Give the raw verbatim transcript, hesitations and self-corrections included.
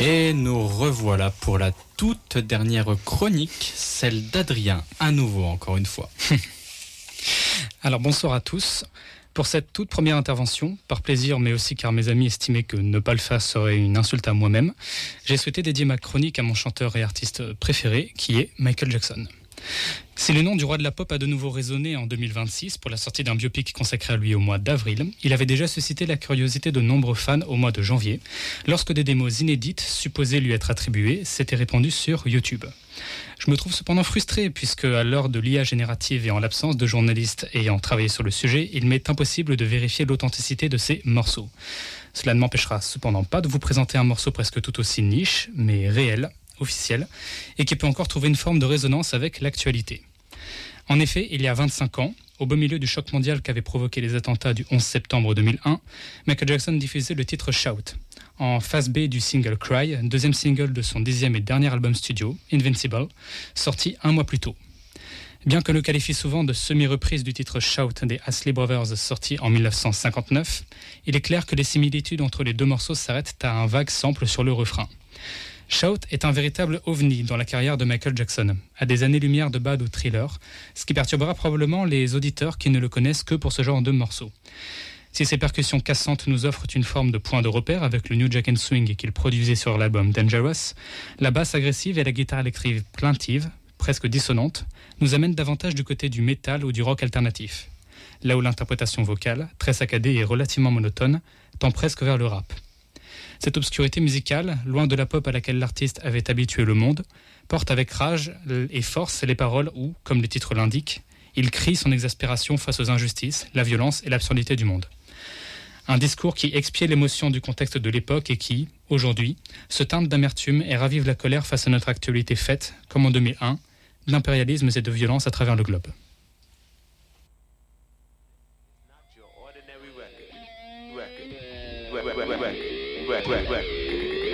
Et nous revoilà pour la toute dernière chronique, celle d'Adrien, à nouveau encore une fois. Alors bonsoir à tous. Pour cette toute première intervention, par plaisir mais aussi car mes amis estimaient que ne pas le faire serait une insulte à moi-même, j'ai souhaité dédier ma chronique à mon chanteur et artiste préféré qui est Michael Jackson. Si le nom du roi de la pop a de nouveau résonné en deux mille vingt-six pour la sortie d'un biopic consacré à lui au mois d'avril, il avait déjà suscité la curiosité de nombreux fans au mois de janvier, lorsque des démos inédites supposées lui être attribuées s'étaient répandues sur YouTube. Je me trouve cependant frustré puisque à l'heure de l'I A générative et en l'absence de journalistes ayant travaillé sur le sujet, il m'est impossible de vérifier l'authenticité de ces morceaux. Cela ne m'empêchera cependant pas de vous présenter un morceau presque tout aussi niche, mais réel, officiel, et qui peut encore trouver une forme de résonance avec l'actualité. En effet, il y a vingt-cinq ans, au beau milieu du choc mondial qu'avaient provoqué les attentats du onze septembre deux mille un, Michael Jackson diffusait le titre Shout, en face B du single Cry, deuxième single de son dixième et dernier album studio, Invincible, sorti un mois plus tôt. Bien que le qualifie souvent de semi-reprise du titre Shout des Isley Brothers sorti en dix-neuf cent cinquante-neuf, il est clair que les similitudes entre les deux morceaux s'arrêtent à un vague sample sur le refrain. Shout est un véritable ovni dans la carrière de Michael Jackson, à des années-lumière de Bad ou Thriller, ce qui perturbera probablement les auditeurs qui ne le connaissent que pour ce genre de morceaux. Si ses percussions cassantes nous offrent une forme de point de repère avec le New Jack and Swing qu'il produisait sur l'album Dangerous, la basse agressive et la guitare électrique plaintive, presque dissonante, nous amènent davantage du côté du métal ou du rock alternatif, là où l'interprétation vocale, très saccadée et relativement monotone, tend presque vers le rap. Cette obscurité musicale, loin de la pop à laquelle l'artiste avait habitué le monde, porte avec rage et force les paroles où, comme le titre l'indique, il crie son exaspération face aux injustices, la violence et l'absurdité du monde. Un discours qui expiait l'émotion du contexte de l'époque et qui, aujourd'hui, se teinte d'amertume et ravive la colère face à notre actualité faite, comme en deux mille un, d'impérialisme et de violence à travers le globe. Record, record,